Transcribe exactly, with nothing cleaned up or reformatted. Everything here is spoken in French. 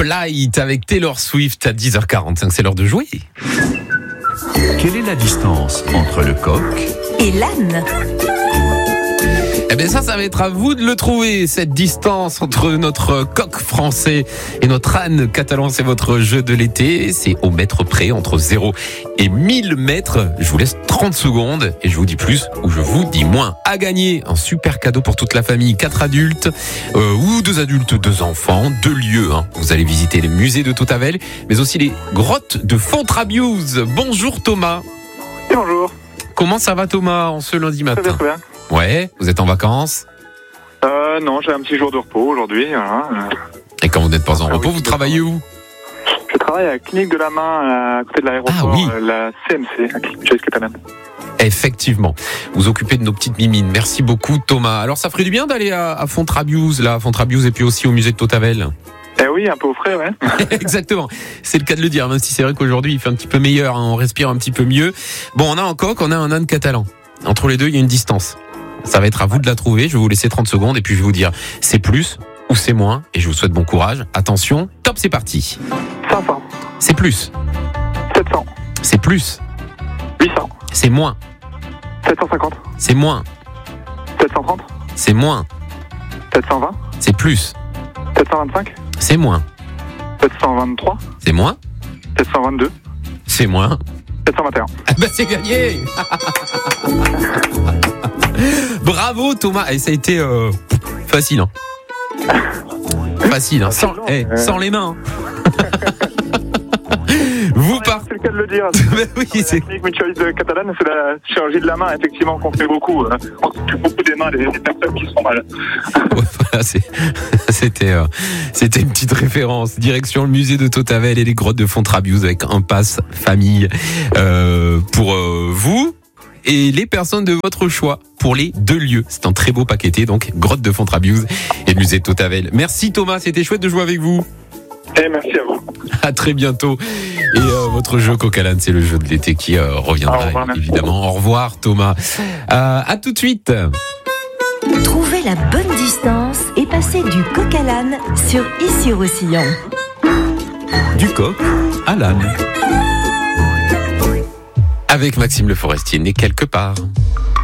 Light avec Taylor Swift à dix heures quarante-cinq. C'est l'heure de jouer. Quelle est la distance entre le coq et l'âne? Eh bien ça, ça va être à vous de le trouver, cette distance entre notre coq français et notre âne catalan. C'est votre jeu de l'été, c'est au mètre près, entre zéro et mille mètres. Je vous laisse trente secondes et je vous dis plus ou je vous dis moins. À gagner, un super cadeau pour toute la famille, quatre adultes euh, ou deux adultes, deux enfants, deux lieux. Hein. Vous allez visiter les musées de Tautavel, mais aussi les grottes de Fontrabious. Bonjour Thomas. Et bonjour. Comment ça va Thomas en ce lundi matin? Très bien, très bien. Ouais, vous êtes en vacances? Euh, non, j'ai un petit jour de repos aujourd'hui. Voilà. Et quand vous n'êtes pas en Ah repos, oui, vous travaillez où? Je travaille à la clinique de la main à côté de l'aéroport, Ah oui. la C M C, la clinique Chase Catalan. Effectivement, vous occupez de nos petites mimines. Merci beaucoup Thomas. Alors ça ferait du bien d'aller à, à Fontrabious, là, à Fontrabious et puis aussi au musée de Tautavel. Eh oui, un peu au frais, ouais. Exactement, c'est le cas de le dire, même si c'est vrai qu'aujourd'hui il fait un petit peu meilleur, hein, on respire un petit peu mieux. Bon, on a un coq, on a un âne catalan. Entre les deux, il y a une distance. Ça va être à vous de la trouver, je vais vous laisser trente secondes et puis je vais vous dire c'est plus ou c'est moins et je vous souhaite bon courage. Attention, top, c'est parti. cinq cents, C'est plus, sept cents, c'est plus, huit cents, c'est moins, sept cent cinquante, c'est moins, sept cent trente, c'est moins, sept cent vingt, c'est plus, sept cent vingt-cinq, c'est moins, sept cent vingt-trois, c'est moins, sept cent vingt-deux, c'est moins. sept cent vingt et un. Ah bah c'est gagné. Bravo Thomas, et ça a été euh, facile. Hein. Facile, hein. Sans, eh, sans les mains. Vous partez. C'est le cas de le dire. Ben oui, la c'est... clinique mutualiste catalane, c'est la chirurgie de la main, effectivement, qu'on fait beaucoup. Euh, on s'occupe beaucoup des mains des, des personnes qui sont mal. Ouais, voilà, c'est... c'était, euh, c'était une petite référence. Direction le musée de Tautavel et les grottes de Fontrabious avec un pass famille euh, pour euh, vous et les personnes de votre choix pour les deux lieux. C'est un très beau paqueté, donc grotte de Fontrabious et musée de Tautavel. Merci Thomas, c'était chouette de jouer avec vous. Et merci à vous. À très bientôt. Et euh, votre jeu Coq-à-l'âne, c'est le jeu de l'été qui euh, reviendra, Au revoir, merci. évidemment. Au revoir Thomas. Euh, à tout de suite. Trouvez la bonne distance et passez du coq à l'âne sur Issy-Roussillon. Du coq à l'âne. Avec Maxime Le Forestier, né quelque part.